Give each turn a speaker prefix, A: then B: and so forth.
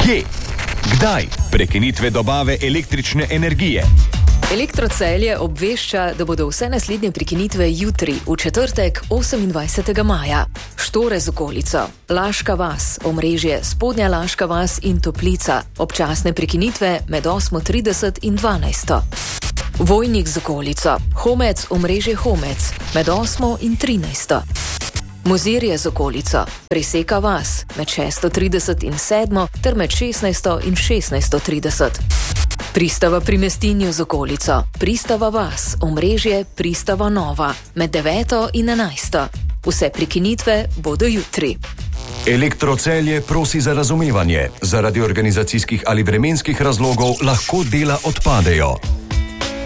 A: Kje? Kdaj? Prekinitve dobave električne energije.
B: Elektrocelje obvešča, da bodo vse naslednje prekinitve jutri, v četrtek 28. maja. Štore z okolico, Laška vas, omrežje Spodnja Laška vas in Toplica, občasne prekinitve med 8:30 in 12. Vojnik z okolico, Homec, omrežje Homec, med 8 in 13. Mozirje z okolico, Preseka vas, med 6:30 in 7 ter med 16 in 16:30. Pristava pri Mestinju z okolico, Pristava vas, omrežje Pristava Nova, med 9 in 11. Vse prekinitve bodo jutri.
A: Elektrocelje prosi za razumevanje. Zaradi organizacijskih ali vremenskih razlogov lahko dela odpadejo.